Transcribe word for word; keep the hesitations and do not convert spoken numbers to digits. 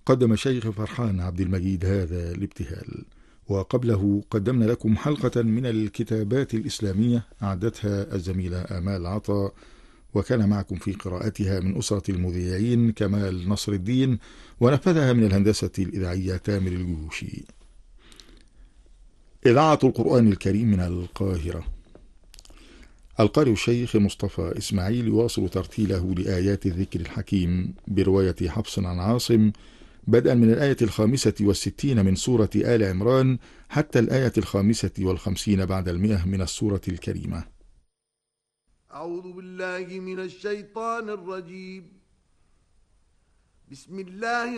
قدم الشيخ فرحان عبد المجيد هذا الابتهال، وقبله قدمنا لكم حلقة من الكتابات الإسلامية أعدتها الزميلة آمال عطا، وكان معكم في قراءتها من أسرة المذيعين كمال نصر الدين، ونفذها من الهندسة الإذاعية تامر الجيوشي. إذاعة القرآن الكريم من القاهرة. القارئ الشيخ مصطفى إسماعيل يواصل ترتيله لآيات الذكر الحكيم برواية حفص عن عاصم، بدءا من الآية الخامسة والستين من سورة آل عمران حتى الآية الخامسة والخمسين بعد المئة من السورة الكريمة. أعوذ بالله من الشيطان الرجيم. بسم الله